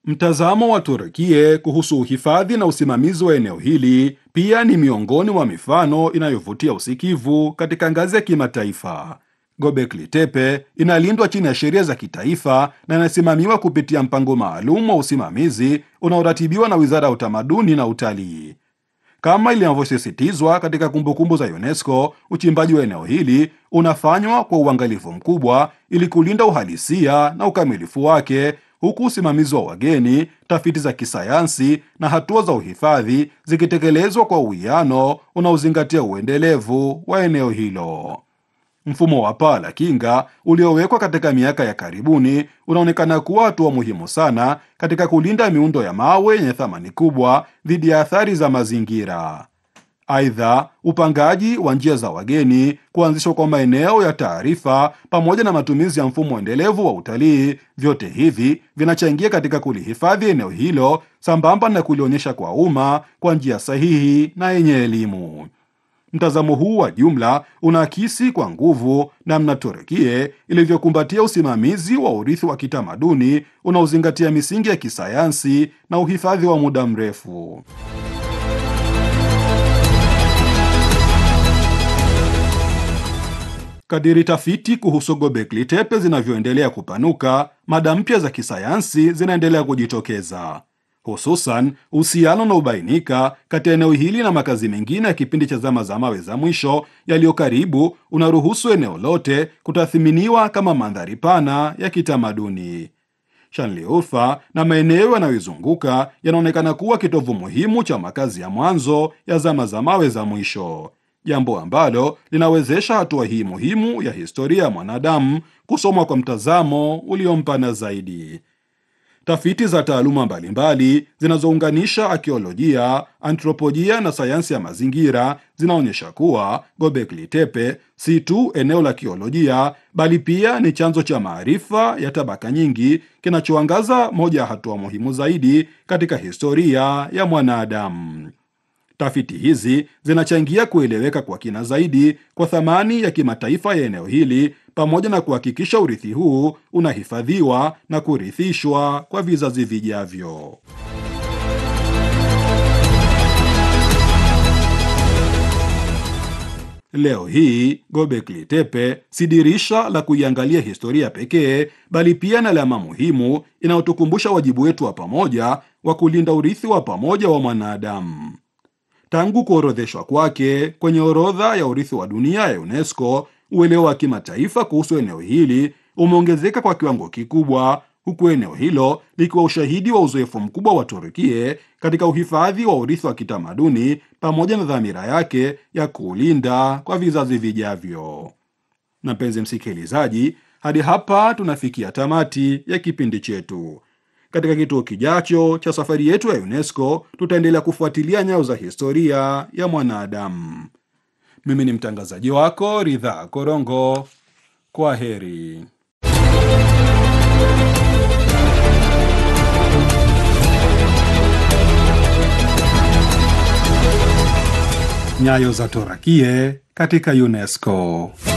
Mtazamo wa Turkia kuhusu uhifadhi na usimamizi wa eneo hili pia ni miongoni mwa mifano inayovutia usikivu katika ngazi ya kimataifa. Göbekli Tepe inalindwa chini ya sheria za kitaifa na inasimamiwa kupitia mpango maalum wa usimamizi unaoratibiwa na Wizara ya Utamaduni na Utalii. Kama ilivyosisitizwa katika kumbukumbu za UNESCO, uchimbaji wa eneo hili unafanywa kwa uangalifu mkubwa ili kulinda uhalisia na ukamilifu wake, huku usimamizi wa wageni, tafiti za kisayansi na hatua za uhifadhi zikitekelezwa kwa uwiano unaozingatia uendelevu wa eneo hilo. Mfumo wa paa la kinga uliowekwa katika miaka ya karibuni unaonekana kuwa hatua muhimu sana katika kulinda miundo ya mawe yenye thamani kubwa dhidi ya athari za mazingira. Aidha, upangaji wa njia za wageni, kuanzishwa kwa maeneo ya taarifa pamoja na matumizi ya mfumo endelevu wa utalii, vyote hivi vinachangia katika kulihifadhi eneo hilo sambamba na kulionyesha kwa umma kwa njia sahihi na yenye elimu. Mtazamo huu wa jumla unaakisi kwa nguvu namna Turkia ilivyokumbatia usimamizi wa urithi wa kitamaduni unaozingatia misingi ya kisayansi na uhifadhi wa muda mrefu. Kadiri tafiti kuhusu Göbekli Tepe zinavyoendelea kupanuka, mada mpya za kisayansi zinaendelea kujitokeza. Hususan, uhusiano unaobainika kati ya eneo hili na makazi mengine ya kipindi cha zama za mawe za mwisho yaliyo karibu unaruhusu eneo lote kutathminiwa kama mandhari pana ya kitamaduni. Şanlıurfa na maeneo yanayoizunguka yanaonekana kuwa kitovu muhimu cha makazi ya mwanzo ya zama za mawe za mwisho, jambo ambalo linawezesha hatua hii muhimu ya historia ya mwanadamu kusomwa kwa mtazamo uliompana zaidi. Tafiti za taaluma mbalimbali zinazounganisha arkeolojia, antropolojia na sayansi ya mazingira zinaonyesha kuwa Göbekli Tepe si tu eneo la kiolojia, bali pia ni chanzo cha maarifa ya tabaka nyingi kinachoangaza moja ya hatua muhimu zaidi katika historia ya mwanadamu. Tafiti hizi zinachangia kueleweka kwa kina zaidi kwa thamani ya kimataifa ya eneo hili, pamoja na kuhakikisha urithi huu unahifadhiwa na kurithishwa kwa vizazi vijavyo. Leo hii Göbekli Tepe si dirisha la kuiangalia historia pekee, bali pia na alama muhimu inayotukumbusha wajibu wetu wa pamoja wa kulinda urithi wa pamoja wa mwanadamu. Tangu kuorodheshwa kwake kwenye orodha ya urithi wa dunia ya UNESCO, uelewa wa kimataifa kuhusu eneo hili umeongezeka kwa kiwango kikubwa, huku eneo hilo likiwa ushahidi wa uzoefu mkubwa wa Turkia katika uhifadhi wa urithi wa kitamaduni pamoja na dhamira yake ya kuulinda kwa vizazi vijavyo. Na mpenzi msikilizaji, hadi hapa tunafikia tamati ya kipindi chetu. Katika kituo kijacho cha safari yetu ya UNESCO tutaendelea kufuatilia nyayo za historia ya mwanadamu. Mimi ni mtangazaji wako Ridhaa Korongo. Kwa heri. Nyayo za Turkia katika UNESCO.